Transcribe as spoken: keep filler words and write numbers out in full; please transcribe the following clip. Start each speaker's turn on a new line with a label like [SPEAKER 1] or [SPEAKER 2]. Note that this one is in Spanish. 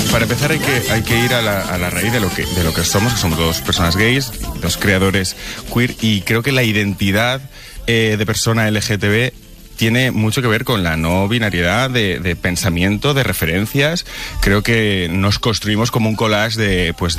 [SPEAKER 1] para empezar hay que, hay que ir a la, a la raíz de lo que de lo que somos, que somos dos personas gays, dos creadores queer, y creo que la identidad eh, de persona L G T B tiene mucho que ver con la no binariedad de, de pensamiento, de referencias. Creo que nos construimos como un collage de, pues, de